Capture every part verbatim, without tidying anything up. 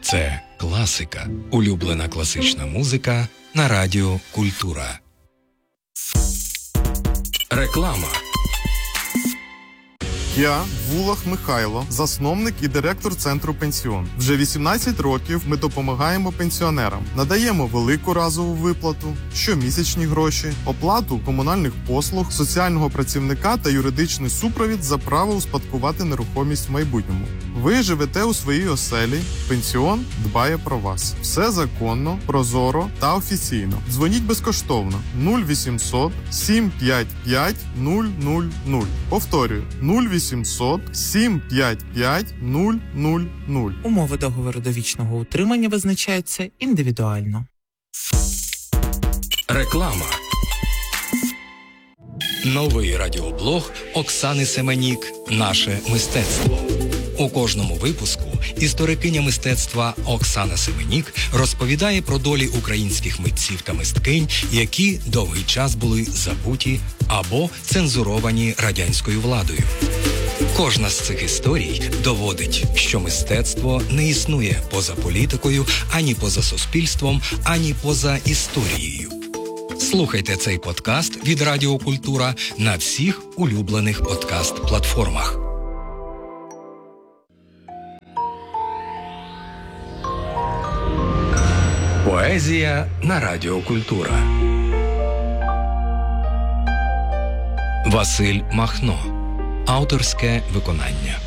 Це класика. Улюблена класична музика на Радіо Культура. Реклама. Я Вулах Михайло, засновник і директор Центру Пенсіон. Вже вісімнадцять років ми допомагаємо пенсіонерам. Надаємо велику разову виплату, щомісячні гроші, оплату комунальних послуг, соціального працівника та юридичний супровід за право успадкувати нерухомість в майбутньому. Ви живете у своїй оселі, пенсіон дбає про вас. Все законно, прозоро та офіційно. Дзвоніть безкоштовно нуль вісімсот сім п'ять п'ять нуль нуль нуль. Повторюю, нуль вісімсот сім п'ять п'ять нуль нуль нуль. Умови договору довічного утримання визначаються індивідуально. Реклама. Новий радіоблог Оксани Семенік «Наше мистецтво». У кожному випуску історикиня мистецтва Оксана Семенік розповідає про долі українських митців та мисткинь, які довгий час були забуті або цензуровані радянською владою. Кожна з цих історій доводить, що мистецтво не існує поза політикою, ані поза суспільством, ані поза історією. Слухайте цей подкаст від Радіо Культура на всіх улюблених подкаст-платформах. Поезія на Радіо Культура. Василь Махно. Авторське виконання.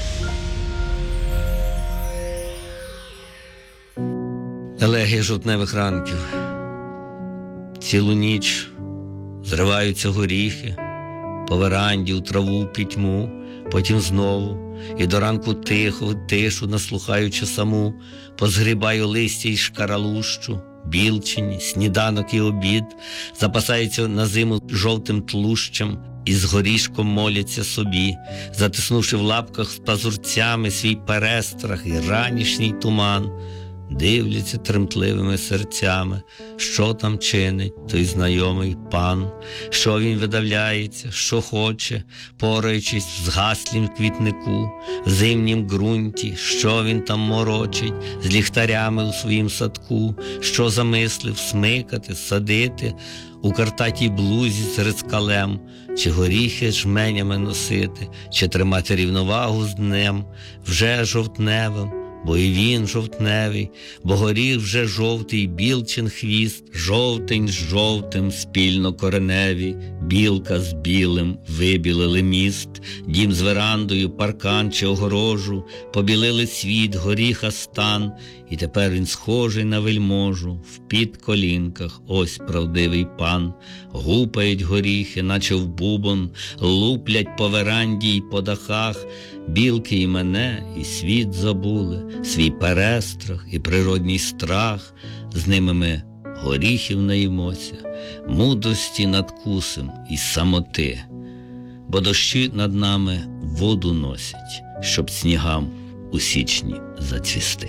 Елегія жовтневих ранків. Цілу ніч зриваються горіхи, по веранді у траву, в пітьму, потім знову, і до ранку тихо, тишу, наслухаючи саму, позгрібаю листя й шкаралущу, білчині, сніданок і обід, запасаються на зиму жовтим тлущем, і з горішком моляться собі, затиснувши в лапках з пазурцями свій перестрах і ранішній туман, дивляться тремтливими серцями, що там чинить той знайомий пан, що він видавляється, що хоче, пораючись в згаслім квітнику, в зимнім ґрунті, що він там морочить, з ліхтарями у своїм садку, що замислив смикати, садити, у картатій блузі з рискалем, чи горіхи жменями носити, чи тримати рівновагу з днем, вже жовтневим, бо і він жовтневий, бо горіх вже жовтий, білчин хвіст, жовтень з жовтим спільно кореневі, білка з білим вибілили міст, дім з верандою, паркан чи огорожу, побілили світ, горіха стан, і тепер він схожий на вельможу, в під колінках ось правдивий пан, гупають горіхи, наче в бубон, луплять по веранді й по дахах, білки і мене, і світ забули, свій перестрах і природній страх, з ними ми горіхів наїмося, мудрості надкусим і самоти, бо дощі над нами воду носять, щоб снігам у січні зацвісти.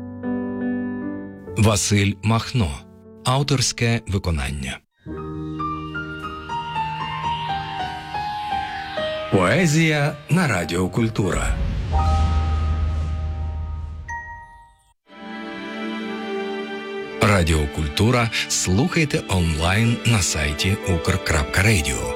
Василь Махно. Авторське виконання. Поезія на Радіо Культура. Радіо Культура слухайте онлайн на сайті укр крапка радіо.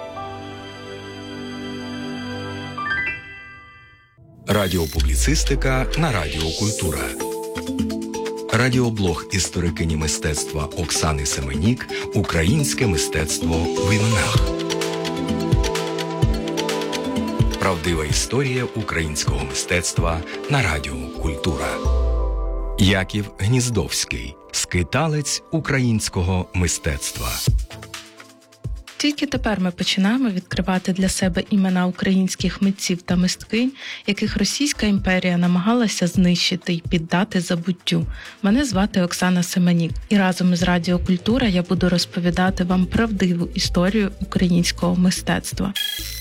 Радіопубліцистика на Радіо Культура. Радіоблог історикині мистецтва Оксани Семенік «Українське мистецтво в іменах». Правдива історія українського мистецтва на Радіо Культура. Яків Гніздовський. Скиталець українського мистецтва. Тільки тепер ми починаємо відкривати для себе імена українських митців та мисткинь, яких Російська імперія намагалася знищити й піддати забуттю. Мене звати Оксана Семенік, і разом із Радіо Культура я буду розповідати вам правдиву історію українського мистецтва.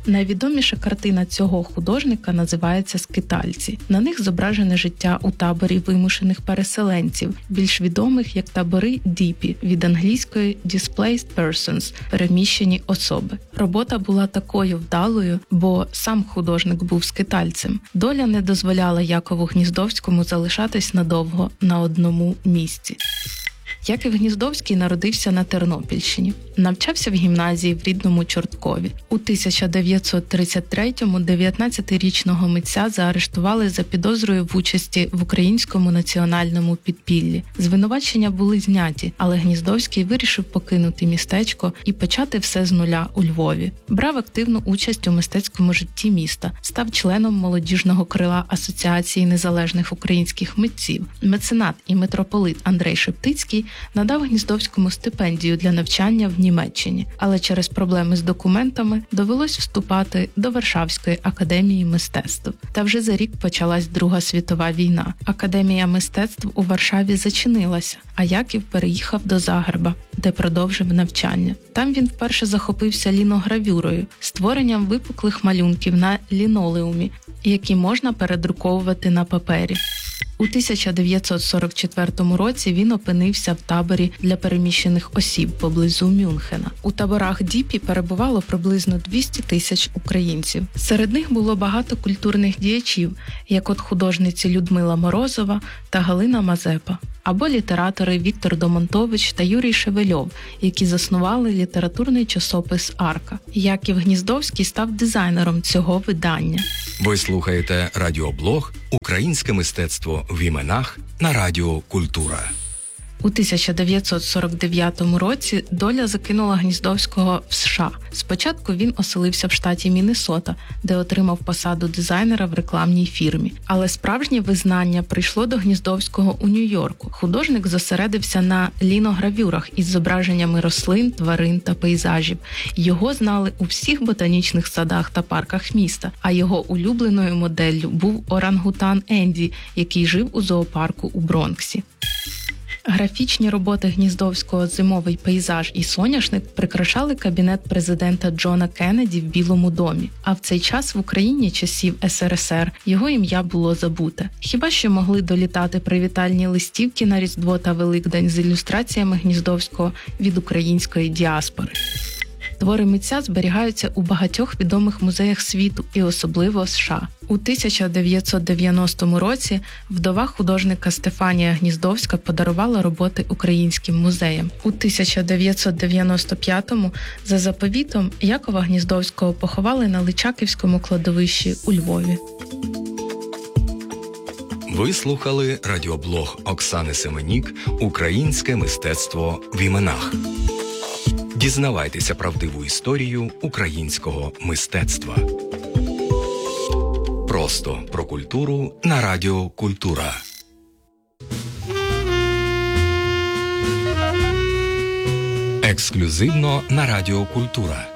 Найвідоміша картина цього художника називається «Скитальці». На них зображене життя у таборі вимушених переселенців, більш відомих як табори Діпі, від англійської «displaced persons» – переміщені особи. Робота була такою вдалою, бо сам художник був скитальцем. Доля не дозволяла Якову Гніздовському залишатись надовго на одному місці. Яків Гніздовський народився на Тернопільщині. Навчався в гімназії в рідному Чорткові. У тисяча дев'ятсот тридцять третьому дев'ятнадцятирічного митця заарештували за підозрою в участі в українському національному підпіллі. Звинувачення були зняті, але Гніздовський вирішив покинути містечко і почати все з нуля у Львові. Брав активну участь у мистецькому житті міста, став членом молодіжного крила Асоціації незалежних українських митців. Меценат і митрополит Андрей Шептицький надав Гніздовському стипендію для навчання в Німеччині, але через проблеми з документами довелось вступати до Варшавської академії мистецтв. Та вже за рік почалась Друга світова війна. Академія мистецтв у Варшаві зачинилася, а Яків переїхав до Загреба, де продовжив навчання. Там він вперше захопився ліногравюрою, створенням випуклих малюнків на лінолеумі, які можна передруковувати на папері. У тисяча дев'ятсот сорок четвертому році він опинився в таборі для переміщених осіб поблизу Мюнхена. У таборах Діпі перебувало приблизно двісті тисяч українців. Серед них було багато культурних діячів, як от художниці Людмила Морозова та Галина Мазепа, або літератори Віктор Домонтович та Юрій Шевельов, які заснували літературний часопис «Арка». Яків Гніздовський став дизайнером цього видання. Ви слухаєте радіоблог «Українське мистецтво в іменах» на Радіо Культура. У тисяча дев'ятсот сорок дев'ятому році доля закинула Гніздовського в США. Спочатку він оселився в штаті Міннесота, де отримав посаду дизайнера в рекламній фірмі. Але справжнє визнання прийшло до Гніздовського у Нью-Йорку. Художник зосередився на ліногравюрах із зображеннями рослин, тварин та пейзажів. Його знали у всіх ботанічних садах та парках міста, а його улюбленою моделлю був орангутан Енді, який жив у зоопарку у Бронксі. Графічні роботи Гніздовського «Зимовий пейзаж» і «Соняшник» прикрашали кабінет президента Джона Кеннеді в Білому домі. А в цей час в Україні часів ес ер ес ер його ім'я було забуте. Хіба що могли долітати привітальні листівки на Різдво та Великдень з ілюстраціями Гніздовського від української діаспори. Твори митця зберігаються у багатьох відомих музеях світу і особливо США. У тисяча дев'ятсот дев'яностому році вдова художника Стефанія Гніздовська подарувала роботи українським музеям. У тисяча дев'ятсот дев'яносто п'ятому за заповітом Якова Гніздовського поховали на Личаківському кладовищі у Львові. Ви слухали радіоблог Оксани Семенік «Українське мистецтво в іменах». Дізнавайтеся правдиву історію українського мистецтва. Просто про культуру на Радіо Культура. Ексклюзивно на Радіо Культура.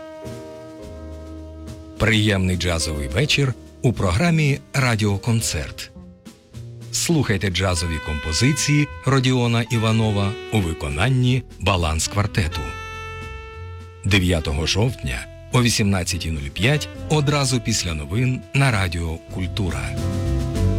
Приємний джазовий вечір у програмі «Радіоконцерт». Слухайте джазові композиції Родіона Іванова у виконанні «Баланс квартету». дев'ятого жовтня о вісімнадцятій нуль п'ять одразу після новин на Радіо Культура.